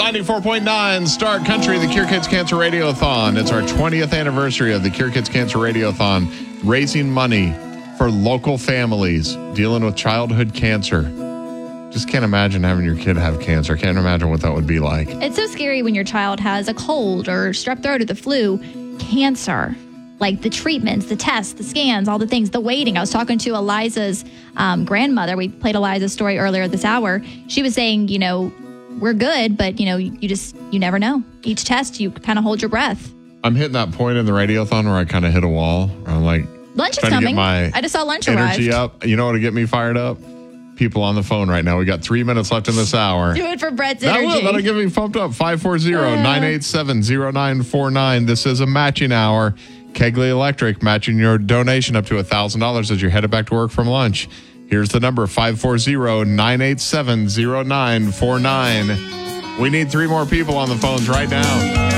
94.9 Star Country, the Cure Kids Cancer Radiothon. It's our 20th anniversary of the Cure Kids Cancer Radiothon, raising money for local families dealing with childhood cancer. Just can't imagine having your kid have cancer. Can't imagine what that would be like. It's so scary when your child has a cold or strep throat or the flu. Cancer, like the treatments, the tests, the scans, all the things, the waiting. I was talking to Eliza's grandmother. We played Eliza's story earlier this hour. She was saying, we're good, but, you never know. Each test, you kind of hold your breath. I'm hitting that point in the radiothon where I kind of hit a wall. Where I'm like, lunch is coming. I just saw lunch energy arrived. Up. You know what'll get me fired up? People on the phone right now. We got 3 minutes left in this hour. Do it for Brett's energy. That'll get me pumped up. 540-987-0949. This is a matching hour. Kegley Electric matching your donation up to $1,000 as you're headed back to work from lunch. Here's the number, 540-987-0949. We need 3 more people on the phones right now.